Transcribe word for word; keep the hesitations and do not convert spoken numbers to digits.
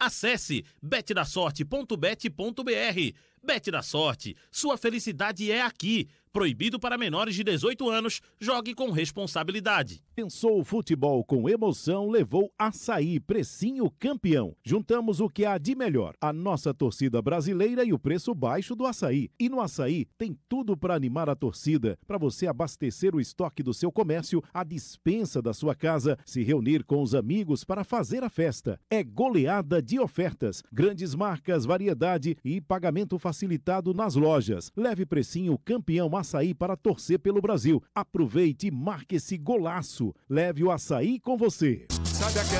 Acesse bet da sorte ponto bet ponto br. Bet da Sorte, sua felicidade é aqui. Proibido para menores de dezoito anos, jogue com responsabilidade. Pensou futebol com emoção, levou Açaí, precinho campeão. Juntamos o que há de melhor, a nossa torcida brasileira e o preço baixo do açaí. E no Açaí tem tudo para animar a torcida, para você abastecer o estoque do seu comércio, a dispensa da sua casa, se reunir com os amigos para fazer a festa. É goleada de ofertas, grandes marcas, variedade e pagamento facilitado nas lojas. Leve precinho campeão Açaí para torcer pelo Brasil. Aproveite e marque esse golaço. Leve o Açaí com você. Sabe